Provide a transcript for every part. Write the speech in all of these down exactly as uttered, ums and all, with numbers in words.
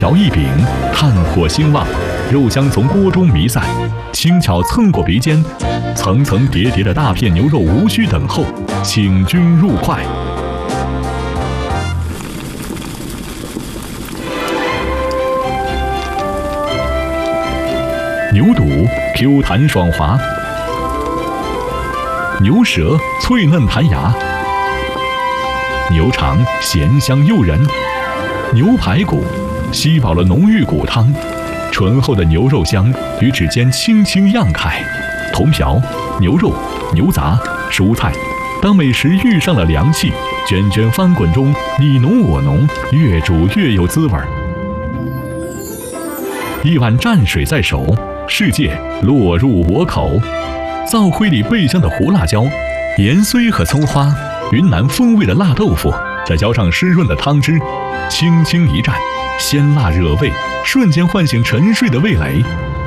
摇一柄，炭火兴旺，肉香从锅中弥散，轻巧蹭过鼻尖，层层叠叠的大片牛肉无需等候，请君入筷。牛肚 Q 弹爽滑，牛舌脆嫩弹牙，牛肠咸香诱人，牛排骨吸饱了浓郁骨汤，醇厚的牛肉香与指尖轻轻漾开。铜瓢、牛肉、牛杂、蔬菜，当美食遇上了凉气，涓涓翻滚中你侬我侬，越煮越有滋味。一碗蘸水在手，世界落入我口。灶灰里倍香的胡辣椒、盐荽和葱花，云南风味的辣豆腐，再浇上湿润的汤汁，轻轻一蘸，鲜辣惹味，瞬间唤醒沉睡的味蕾。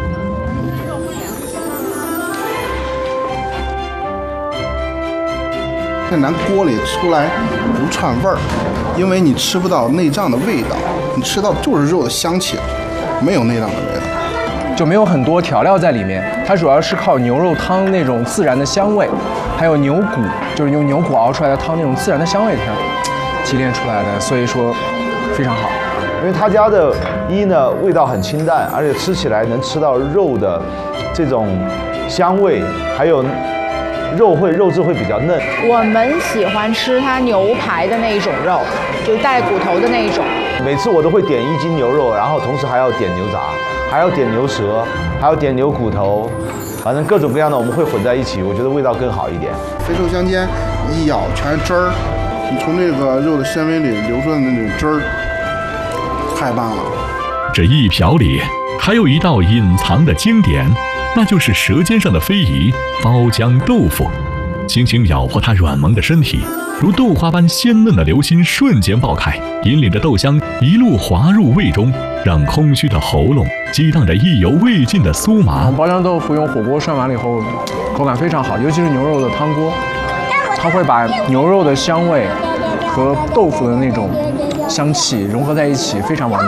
在咱锅里出来不串味儿，因为你吃不到内脏的味道，你吃到就是肉的香气，没有内脏的味道。 就没有很多调料在里面，它主要是靠牛肉汤那种自然的香味，还有牛骨，就是用牛骨熬出来的汤那种自然的香味，它提炼出来的，所以说非常好。 因为他家的一呢味道很清淡，而且吃起来能吃到肉的这种香味，还有肉会肉质会比较嫩。 我们喜欢吃它牛排的那种肉，就带骨头的那一种。 每次我都会点一斤牛肉，然后同时还要点牛杂，还要点牛舌，还要点牛骨头，反正各种各样的我们会混在一起，我觉得味道更好一点。 肥瘦相间，一咬全是汁儿，你从这个肉的纤维里流出来的那种汁儿，太棒了。 这一瓢里还有一道隐藏的经典，那就是舌尖上的非遗包浆豆腐。轻轻咬破它软萌的身体，如豆花般鲜嫩的流心瞬间爆开，引领着豆香一路滑入胃中，让空虚的喉咙激荡着意犹未尽的酥麻。 包浆豆腐用火锅涮完了以后，口感非常好，尤其是牛肉的汤锅，它会把牛肉的香味和豆腐的那种香气融合在一起，非常完美。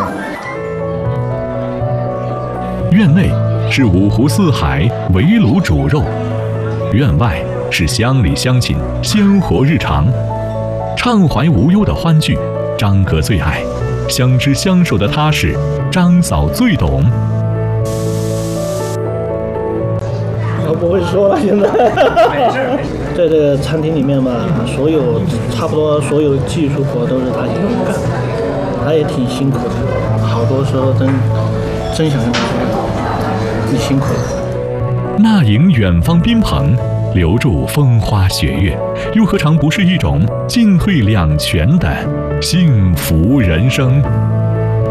院内是五湖四海围炉煮肉，院外是乡里乡亲鲜活日常，畅怀无忧的欢聚，张哥最爱；相知相守的踏实，张嫂最懂。 我不会说了，现在。在这个餐厅里面嘛，所有差不多所有技术活都是他一个人干，他也挺辛苦的，好多时候真真想跟他说，你辛苦了。 那迎远方宾朋，留住风花雪月，又何尝不是一种进退两全的幸福人生？